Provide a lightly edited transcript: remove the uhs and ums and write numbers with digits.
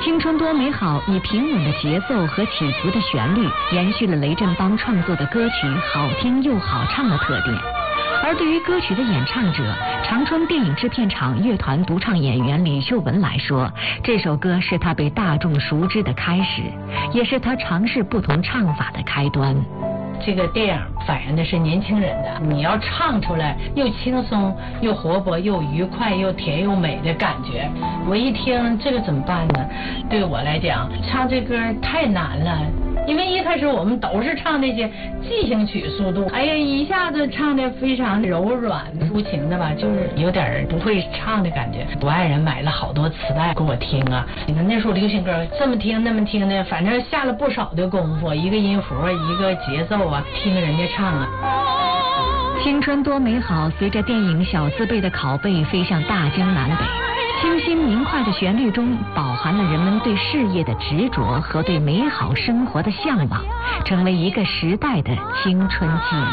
青春多美好以平稳的节奏和起伏的旋律，延续了雷振邦创作的歌曲好听又好唱的特点。而对于歌曲的演唱者，长春电影制片厂乐团独唱演员李秀文来说，这首歌是他被大众熟知的开始，也是他尝试不同唱法的开端。 这个电影反映的是年轻人的，你要唱出来又轻松又活泼又愉快又甜又美的感觉。我一听这个怎么办呢？对我来讲，唱这歌太难了。因为一开始我们都是唱那些即兴曲速度，哎呀，一下子唱的非常柔软抒情的吧，就是有点不会唱的感觉。我爱人买了好多磁带给我听啊，那时候流行歌这么听那么听的，反正下了不少的功夫，一个音符一个节奏啊，听人家唱啊。 青春多美好随着电影小字辈的拷贝飞向大江南北，清新明快的旋律中饱含了人们对事业的执着和对美好生活的向往，成为一个时代的青春记忆。